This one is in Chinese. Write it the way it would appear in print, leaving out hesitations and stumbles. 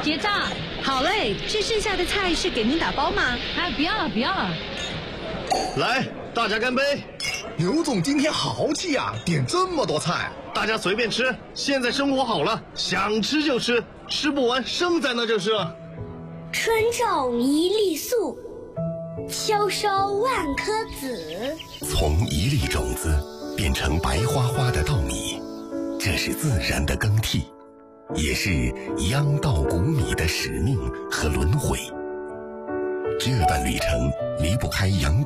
结账。 好嘞，这剩下的菜是给您打包吗？ 哎，不要了，不要了。 来，大家干杯！ 刘总今天豪气呀，点这么多菜， 大家随便吃。现在生活好了，想吃就吃，吃不完剩在那就是了。 春种一粒粟，秋收万颗子。 从一粒种子变成白花花的稻米，这是自然的更替，也是秧稻谷米的使命和轮回。这段旅程离不开阳光